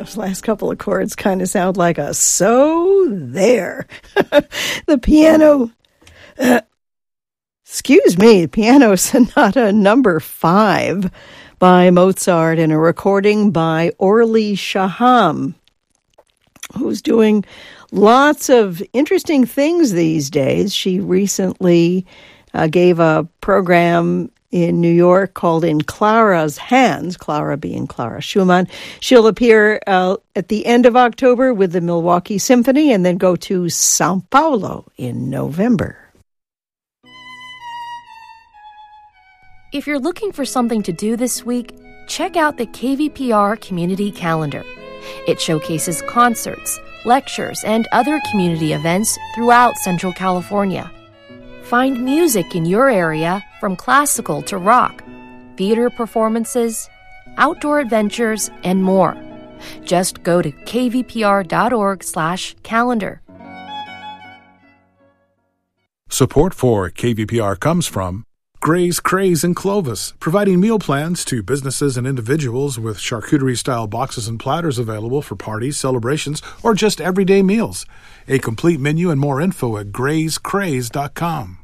Those last couple of chords kind of sound like a "so there." The piano, Piano Sonata number 5 by Mozart, and a recording by Orly Shaham, who's doing lots of interesting things these days. She recently gave a program in New York called In Clara's Hands, Clara being Clara Schumann. She'll appear at the end of October with the Milwaukee Symphony and then go to Sao Paulo in November. If you're looking for something to do this week, check out the KVPR Community Calendar. It showcases concerts, lectures, and other community events throughout Central California. Find music in your area from classical to rock, theater performances, outdoor adventures, and more. Just go to kvpr.org/calendar. Support for KVPR comes from Gray's Craze in Clovis, providing meal plans to businesses and individuals with charcuterie-style boxes and platters available for parties, celebrations, or just everyday meals. A complete menu and more info at grayscraze.com.